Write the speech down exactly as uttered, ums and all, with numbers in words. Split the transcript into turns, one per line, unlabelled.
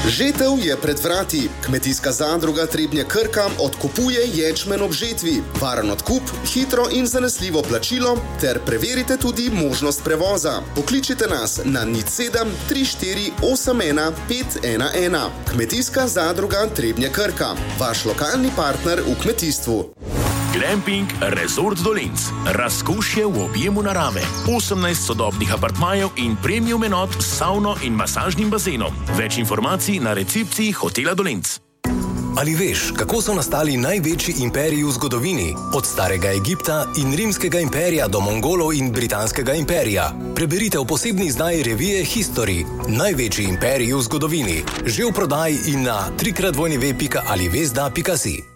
Žetev je pred vrati. Kmetijska zadruga Trebnje Krka odkupuje ječmen ob žetvi. Varen odkup, hitro in zanesljivo plačilo ter preverite tudi možnost prevoza. Pokličite nas na nič sedem tri štiri osem ena pet ena ena. Kmetijska zadruga Trebnje Krka. Vaš lokalni partner v kmetijstvu.
Glamping Resort Dolenc. Razkošje v objemu narave. osemnajst sodobnih apartmajev in premium enot s savno in masažnim bazenom. Več informacij na recepciji Hotela Dolenc.
Ali veš, kako so nastali največji imperiji v zgodovini? Od starega Egipta in rimskega imperija do Mongolov in britanskega imperija. Preberite v posebni izdaji revije History. Največji imperiji v zgodovini. Že v prodaji in na tri krat w pika ali vezda pika si.